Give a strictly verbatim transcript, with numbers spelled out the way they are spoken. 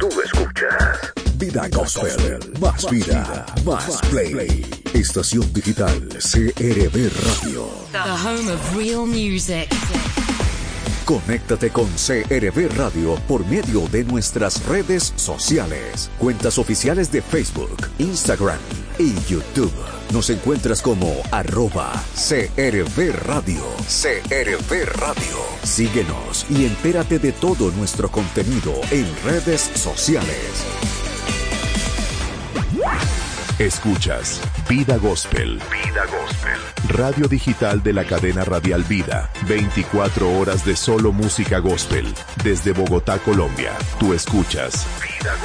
Tú escuchas Vida Gospel, más vida, más play. Estación digital C R V Radio. The home of real music. Conéctate con C R V Radio por medio de nuestras redes sociales. Cuentas oficiales de Facebook, Instagram y YouTube. Nos encuentras como arroba C R V Radio. C R V Radio. Síguenos y entérate de todo nuestro contenido en redes sociales. Escuchas Vida Gospel. Vida Gospel. Radio digital de la cadena radial Vida. veinticuatro horas de solo música gospel. Desde Bogotá, Colombia. Tú escuchas Vida